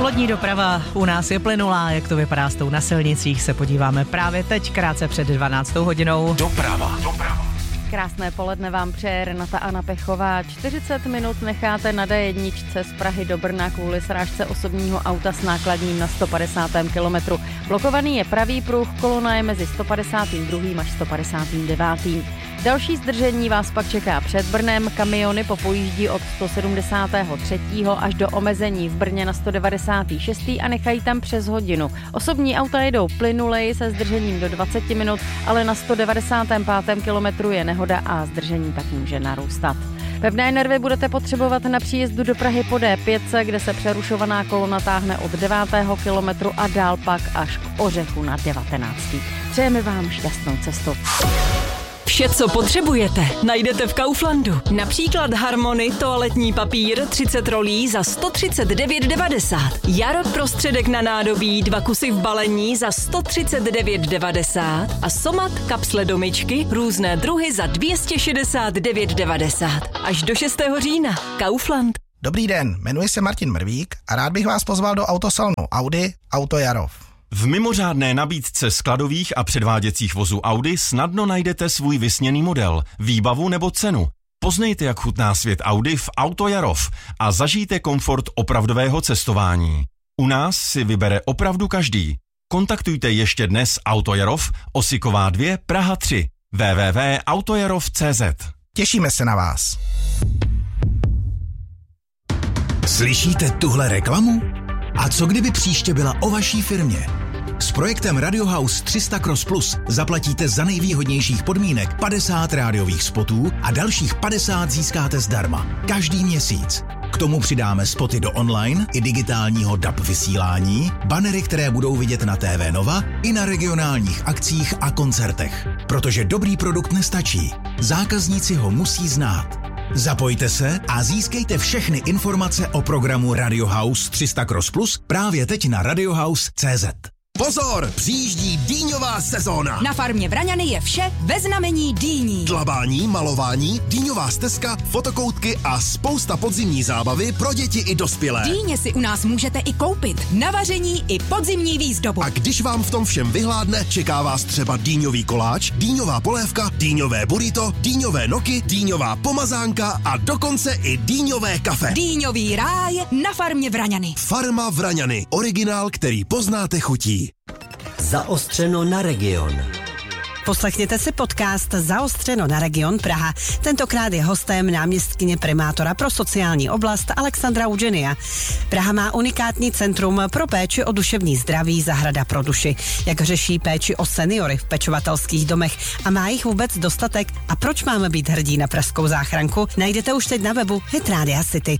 Lodní doprava u nás je plynulá, jak to vypadá s tou na silnicích, se podíváme právě teď, krátce před 12. hodinou. Doprava. Krásné poledne vám přeje Renata Anna Pechová. 40 minut necháte na D1 z Prahy do Brna kvůli srážce osobního auta s nákladním na 150. kilometru. Blokovaný je pravý pruh, kolona je mezi 152. až 159. Další zdržení vás pak čeká před Brnem. Kamiony popojíždí od 173. až do omezení v Brně na 196. a nechají tam přes hodinu. Osobní auta jedou plynuleji se zdržením do 20 minut, ale na 195. kilometru je nehoda a zdržení tak může narůstat. Pevné nervy budete potřebovat na příjezdu do Prahy po D5, kde se přerušovaná kolona táhne od 9. kilometru a dál pak až k Ořechu na 19. Přejeme vám šťastnou cestu. Vše, co potřebujete, najdete v Kauflandu. Například Harmony toaletní papír 30 rolí za 139,90. Jar prostředek na nádobí 2 kusy v balení za 139,90 a Somat kapsle do myčky různé druhy za 269,90. Až do 6. října. Kaufland. Dobrý den, jmenuji se Martin Mrvík a rád bych vás pozval do autosalonu Audi Auto Jarov. V mimořádné nabídce skladových a předváděcích vozů Audi snadno najdete svůj vysněný model, výbavu nebo cenu. Poznejte, jak chutná svět Audi v Auto Jarov a zažijte komfort opravdového cestování. U nás si vybere opravdu každý. Kontaktujte ještě dnes Auto Jarov, Osiková 2, Praha 3, www.autojarov.cz. Těšíme se na vás. Slyšíte tuhle reklamu? A co kdyby příště byla o vaší firmě? S projektem Radio House 300 Cross Plus zaplatíte za nejvýhodnějších podmínek 50 rádiových spotů a dalších 50 získáte zdarma. Každý měsíc. K tomu přidáme spoty do online i digitálního DAB vysílání, banery, které budou vidět na TV Nova i na regionálních akcích a koncertech. Protože dobrý produkt nestačí. Zákazníci ho musí znát. Zapojte se a získejte všechny informace o programu Radio House 300 Cross Plus právě teď na radiohouse.cz. Pozor, přijíždí dýňová sezóna. Na farmě Vraňany je vše ve znamení dýní. Dlabání, malování, dýňová stezka, fotokoutky a spousta podzimní zábavy pro děti i dospělé. Dýně si u nás můžete i koupit na vaření i podzimní výzdobu. A když vám v tom všem vyhládne, čeká vás třeba dýňový koláč, dýňová polévka, dýňové burrito, dýňové noky, dýňová pomazánka a dokonce i dýňové kafe. Dýňový ráj na farmě Vraňany. Farma Vraňany, originál, který poznáte chutí. Zaostřeno na region. Poslechněte si podcast Zaostřeno na region Praha. Tentokrát je hostem náměstkyně primátora pro sociální oblast Alexandra Ugenia. Praha má unikátní centrum pro péči o duševní zdraví Zahrada pro duši. Jak řeší péči o seniory v pečovatelských domech a má jich vůbec dostatek a proč máme být hrdí na pražskou záchranku, najdete už teď na webu Hit Rádia City.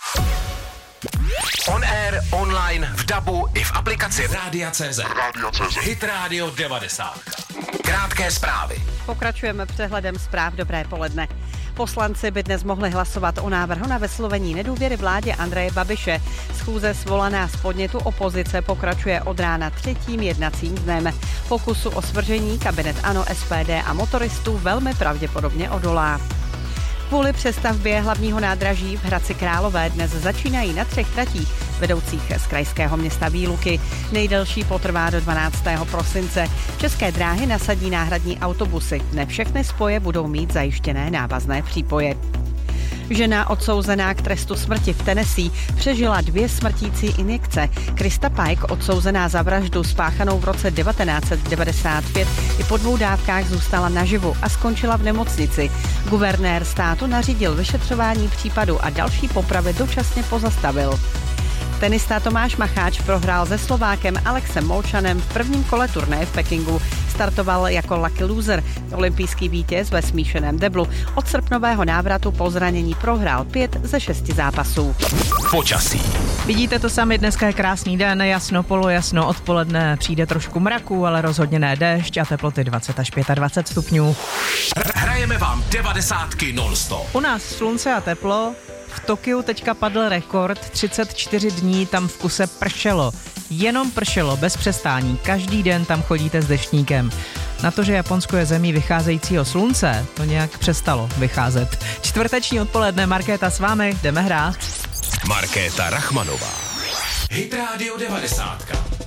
On air, online, v dabu i v aplikaci Rádia.cz. Hit Radio 90. Krátké zprávy. Pokračujeme přehledem zpráv. Dobré poledne. Poslanci by dnes mohli hlasovat o návrhu na vyslovení nedůvěry vládě Andreje Babiše. Schůze svolaná z podnětu opozice pokračuje od rána 3. jednacím dnem. Pokusu o svržení kabinet ANO, SPD a motoristů velmi pravděpodobně odolá. Kvůli přestavbě hlavního nádraží v Hradci Králové dnes začínají na 3 tratích vedoucích z krajského města výluky. Nejdelší potrvá do 12. prosince. České dráhy nasadí náhradní autobusy. Ne všechny spoje budou mít zajištěné návazné přípoje. Žena odsouzená k trestu smrti v Tennessee přežila 2 smrtící injekce. Krista Pike, odsouzená za vraždu spáchanou v roce 1995, i po 2 dávkách zůstala naživu a skončila v nemocnici. Guvernér státu nařídil vyšetřování případu a další popravy dočasně pozastavil. Tenista Tomáš Macháč prohrál se Slovákem Alexem Molčanem v prvním kole turnaje v Pekingu. Startoval jako lucky loser. Olympijský vítěz ve smíšeném deblu od srpnového návratu po zranění prohrál 5 ze 6 zápasů. Počasí. Vidíte to sami, dneska je krásný den, jasno, polojasno, odpoledne přijde trošku mraku, ale rozhodně ne déšť a teploty 20 až 25 stupňů. Hrajeme vám 90 non-stop. U nás slunce a teplo. V Tokiu teďka padl rekord, 34 dní tam v kuse pršelo. Jenom pršelo, bez přestání. Každý den tam chodíte s deštníkem. Na to, že Japonsko je zemí vycházejícího slunce, to nějak přestalo vycházet. Čtvrteční odpoledne, Markéta s vámi, jdeme hrát. Markéta Rachmanová. Hit Radio 90.